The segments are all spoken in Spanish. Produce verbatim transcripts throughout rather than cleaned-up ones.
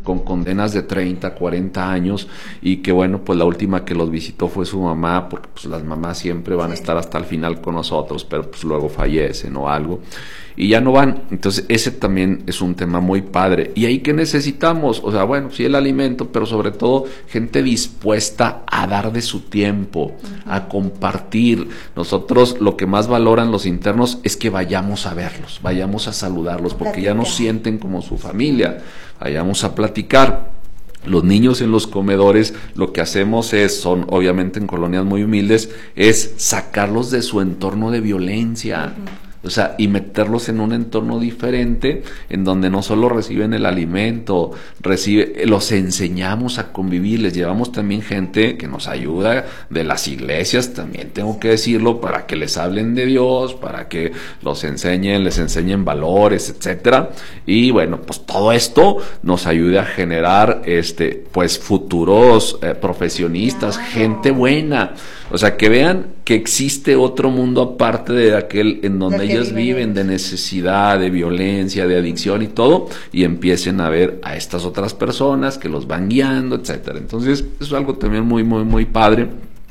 con condenas de treinta, cuarenta años, y que bueno, pues la última que los visitó fue su mamá, porque pues las mamás siempre van a estar hasta el final con nosotros, pero pues luego fallecen o algo, y ya no van. Entonces ese también es un tema muy padre. Y ahí que necesitamos, o sea, bueno, sí el alimento, pero sobre todo gente dispuesta a dar de su tiempo, uh-huh. a compartir. Nosotros lo que más valoran los internos es que vayamos a verlos, vayamos a saludarlos, porque ya nos sienten como su familia, vayamos a platicar. Los niños en los comedores, lo que hacemos es, son obviamente en colonias muy humildes, es sacarlos de su entorno de violencia. Uh-huh. O sea, y meterlos en un entorno diferente, en donde no solo reciben el alimento, recibe, los enseñamos a convivir, les llevamos también gente que nos ayuda de las iglesias, también tengo que decirlo, para que les hablen de Dios, para que los enseñen, les enseñen valores, etcétera. Y bueno, pues todo esto nos ayuda a generar, este, pues futuros eh, profesionistas, claro. gente buena. O sea, que vean que existe otro mundo aparte de aquel en donde ellos viven, de necesidad, de violencia, de adicción y todo, y empiecen a ver a estas otras personas que los van guiando, etcétera. Entonces, eso es algo también muy, muy, muy padre.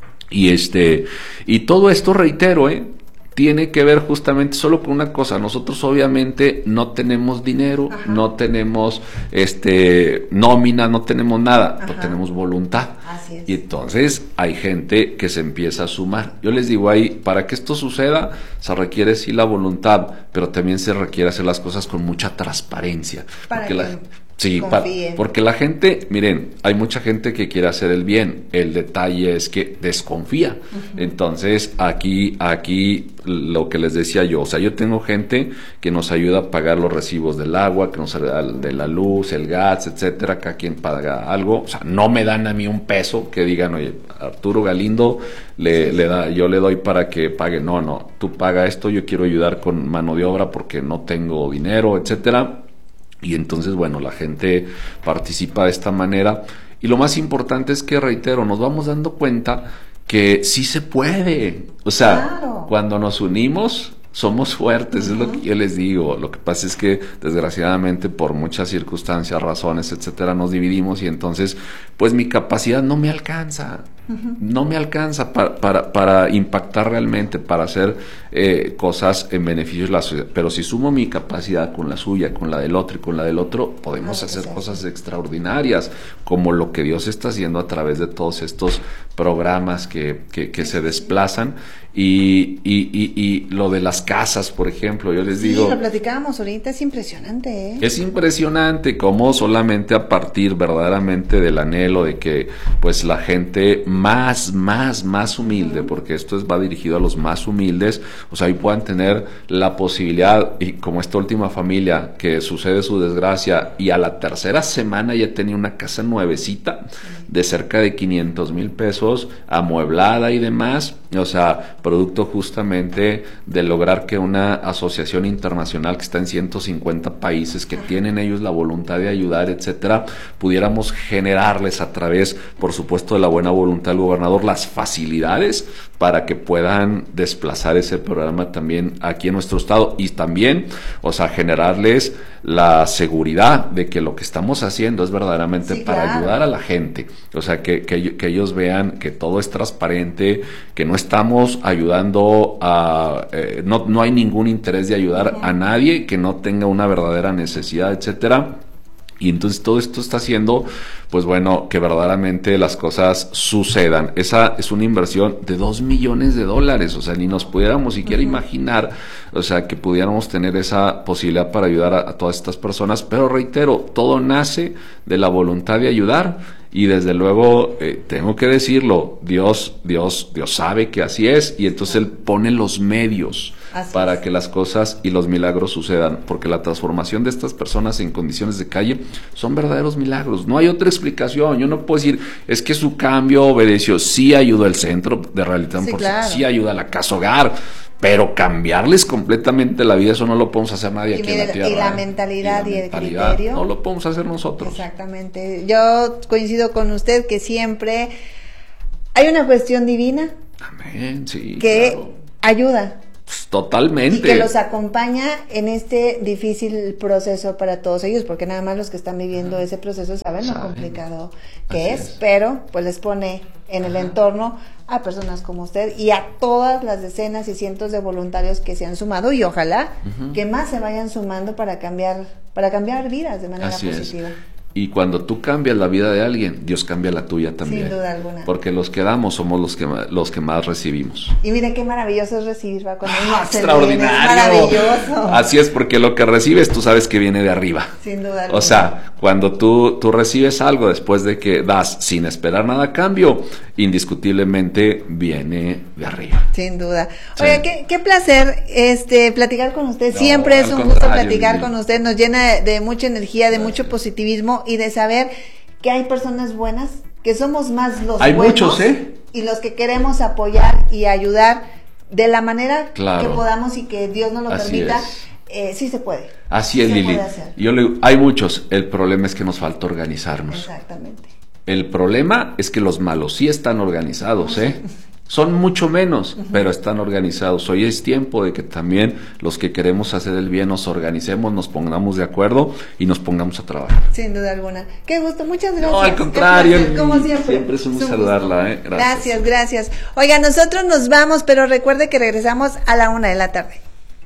Y este, y todo esto, reitero, eh, tiene que ver justamente solo con una cosa. Nosotros obviamente no tenemos dinero, Ajá. no tenemos este nómina, no tenemos nada, Ajá. pero tenemos voluntad. Así es. Y entonces hay gente que se empieza a sumar. Yo les digo ahí, para que esto suceda, se requiere sí la voluntad, pero también se requiere hacer las cosas con mucha transparencia. Para porque que la, sí, pa, porque la gente, miren, hay mucha gente que quiere hacer el bien. El detalle es que desconfía. Uh-huh. Entonces, aquí, aquí lo que les decía yo, o sea, yo tengo gente que nos ayuda a pagar los recibos del agua, que nos ayuda de la luz, el gas, etcétera, cada quien paga algo. O sea, no me dan a mí un peso que digan, oye, Arturo Galindo le, sí. le da, yo le doy para que pague. No, no, tú paga esto, yo quiero ayudar con mano de obra porque no tengo dinero, etcétera. Y entonces, bueno, la gente participa de esta manera. Y lo más importante es que, reitero, nos vamos dando cuenta que sí se puede. O sea, claro. cuando nos unimos, somos fuertes, uh-huh. es lo que yo les digo. Lo que pasa es que, desgraciadamente, por muchas circunstancias, razones, etcétera, nos dividimos y entonces, pues mi capacidad no me alcanza. Uh-huh. No me alcanza para, para, para impactar realmente, para hacer eh, cosas en beneficio de la sociedad. Pero si sumo mi capacidad con la suya, con la del otro y con la del otro, podemos ah, hacer cosas extraordinarias, como lo que Dios está haciendo a través de todos estos programas que, que, que se desplazan. Y, y, y, y lo de las casas, por ejemplo, yo les sí, digo... lo platicábamos ahorita, es impresionante, ¿eh? Es impresionante cómo solamente a partir verdaderamente del anhelo de que pues la gente más, más, más humilde, porque esto es, va dirigido a los más humildes, o sea, ahí puedan tener la posibilidad, y como esta última familia que sucede su desgracia, y a la tercera semana ya tenía una casa nuevecita de cerca de quinientos mil pesos, amueblada y demás, o sea, producto justamente de lograr que una asociación internacional que está en ciento cincuenta países, que tienen ellos la voluntad de ayudar, etcétera, pudiéramos generarles a través, por supuesto, de la buena voluntad del gobernador, las facilidades para que puedan desplazar ese programa también aquí en nuestro estado, y también, o sea, generarles la seguridad de que lo que estamos haciendo es verdaderamente sí, para claro. ayudar a la gente, o sea, que, que, que ellos vean que todo es transparente, que no estamos ayudando a, eh, no, no hay ningún interés de ayudar uh-huh. a nadie que no tenga una verdadera necesidad, etcétera. Y entonces todo esto está haciendo, pues bueno, que verdaderamente las cosas sucedan. Esa es una inversión de dos millones de dólares, o sea, ni nos pudiéramos siquiera uh-huh. imaginar, o sea, que pudiéramos tener esa posibilidad para ayudar a, a todas estas personas. Pero reitero, todo nace de la voluntad de ayudar. Y desde luego, eh, tengo que decirlo, Dios, Dios, Dios sabe que así es, y entonces Él pone los medios así para es. que las cosas y los milagros sucedan, porque la transformación de estas personas en condiciones de calle son verdaderos milagros. No hay otra explicación. Yo no puedo decir, es que su cambio obedeció, sí ayuda al centro de rehabilitación, sí, por claro. sí ayuda a la casa hogar, pero cambiarles completamente la vida, eso no lo podemos hacer nadie y aquí mire, en la tierra. Y la mentalidad y, la y mentalidad, el criterio. No lo podemos hacer nosotros. Exactamente. Yo coincido con usted que siempre hay una cuestión divina. Amén, sí. Que claro. ayuda. Totalmente. Y que los acompaña en este difícil proceso para todos ellos, porque nada más los que están viviendo ese proceso saben lo complicado que es, es, pero pues les pone en el entorno a personas como usted y a todas las decenas y cientos de voluntarios que se han sumado, y ojalá uh-huh. que más se vayan sumando para cambiar, para cambiar vidas de manera Así positiva. Es. Y cuando tú cambias la vida de alguien, Dios cambia la tuya también. Sin duda alguna. Porque los que damos somos los que los que más recibimos. Y mire qué maravilloso es recibir, va, cuando uno ¡Ah, extraordinario! Es maravilloso. Así es, porque lo que recibes tú sabes que viene de arriba. Sin duda alguna. O sea, cuando tú, tú recibes algo después de que das sin esperar nada a cambio, indiscutiblemente viene de arriba. Sin duda. Sí. Oiga, qué, qué placer este platicar con usted. No, Siempre es un gusto platicar con usted. Nos llena de, de mucha energía, de mucho positivismo y de saber que hay personas buenas, que somos más los hay buenos muchos, ¿eh? Y los que queremos apoyar y ayudar de la manera claro. que podamos y que Dios nos lo Así permita. Es. Eh, sí se puede. Así es, Lili. Yo le, hay muchos. El problema es que nos falta organizarnos. Exactamente. El problema es que los malos sí están organizados, ¿eh? Son mucho menos, uh-huh. pero están organizados. Hoy es tiempo de que también los que queremos hacer el bien nos organicemos, nos pongamos de acuerdo y nos pongamos a trabajar. Sin duda alguna. Qué gusto, muchas gracias. No, al contrario, placer, como siempre. Siempre es un gusto saludarla, ¿eh? Gracias. Gracias, gracias. Oiga, nosotros nos vamos, pero recuerde que regresamos a la una de la tarde.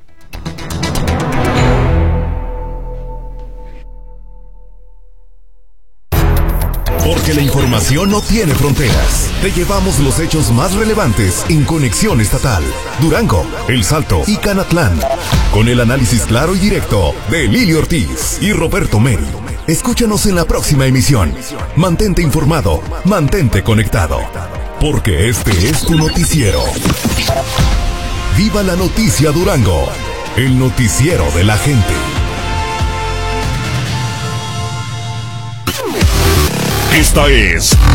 Porque la información no tiene fronteras. Te llevamos los hechos más relevantes en Conexión Estatal, Durango, El Salto y Canatlán. Con el análisis claro y directo de Lili Ortiz y Roberto Meri. Escúchanos en la próxima emisión. Mantente informado, mantente conectado. Porque este es tu noticiero. Viva la noticia Durango, el noticiero de la gente. Esta es